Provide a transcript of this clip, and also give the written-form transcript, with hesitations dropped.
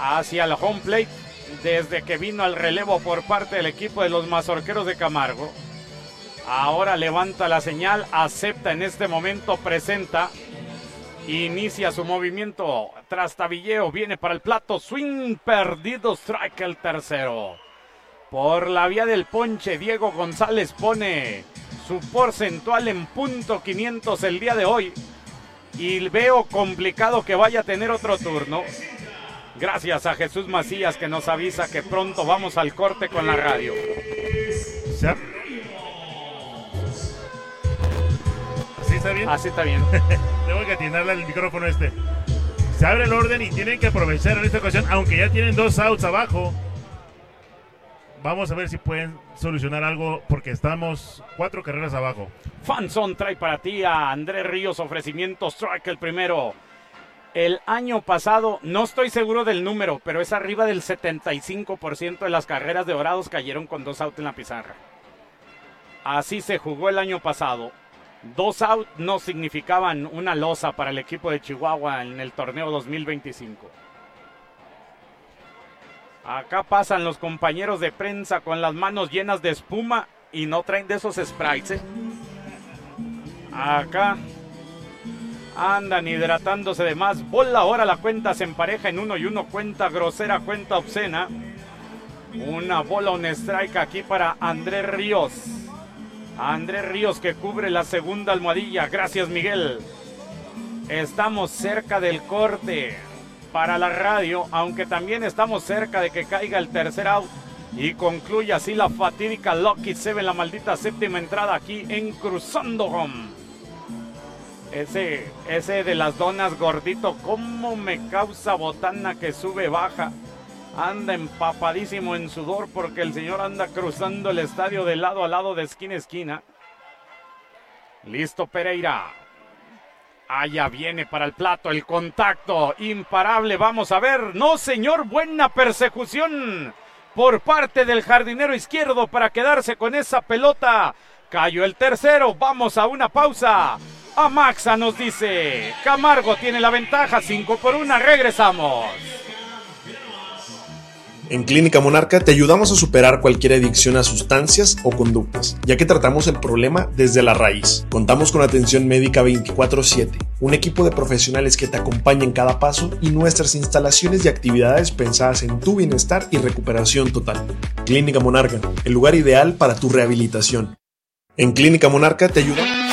hacia el home plate desde que vino al relevo por parte del equipo de los Mazorqueros de Camargo. Ahora levanta la señal, acepta en este momento, presenta, inicia su movimiento, trastabilleo, viene para el plato, swing perdido, strike el tercero. Por la vía del ponche, Diego González pone su porcentual en .500 el día de hoy y veo complicado que vaya a tener otro turno. Gracias a Jesús Macías que nos avisa que pronto vamos al corte con la radio. ¿Así está bien? Así está bien. Tengo que atinarle el micrófono este. Se abre el orden y tienen que aprovechar en esta ocasión, aunque ya tienen 2 outs abajo. Vamos a ver si pueden solucionar algo porque estamos 4 carreras abajo. Fanson trae para ti a Andrés Ríos, ofrecimiento strike el primero. El año pasado, no estoy seguro del número, pero es arriba del 75% de las carreras de Dorados cayeron con 2 outs en la pizarra. Así se jugó el año pasado. 2 outs no significaban una losa para el equipo de Chihuahua en el torneo 2025. Acá pasan los compañeros de prensa con las manos llenas de espuma y no traen de esos sprites, Acá andan hidratándose de más. Bola ahora, la cuenta se empareja en 1-1, cuenta grosera, cuenta obscena. Una bola, un strike aquí para Andrés Ríos. Andrés Ríos que cubre la segunda almohadilla. Gracias, Miguel. Estamos cerca del corte para la radio, aunque también estamos cerca de que caiga el tercer out y concluya así la fatídica Lucky Seven, la maldita séptima entrada aquí en Cruzando Home. Ese de las donas gordito, cómo me causa botana que sube, baja. Anda empapadísimo en sudor porque el señor anda cruzando el estadio de lado a lado, de esquina a esquina. Listo Pereira. Allá viene para el plato, el contacto imparable, vamos a ver. No señor, buena persecución por parte del jardinero izquierdo para quedarse con esa pelota. Cayó el tercero, vamos a una pausa. Amaxa nos dice, Camargo tiene la ventaja, 5-1, regresamos. En Clínica Monarca te ayudamos a superar cualquier adicción a sustancias o conductas, ya que tratamos el problema desde la raíz. Contamos con atención médica 24/7, un equipo de profesionales que te acompaña en cada paso y nuestras instalaciones y actividades pensadas en tu bienestar y recuperación total. Clínica Monarca, el lugar ideal para tu rehabilitación. En Clínica Monarca te ayudamos.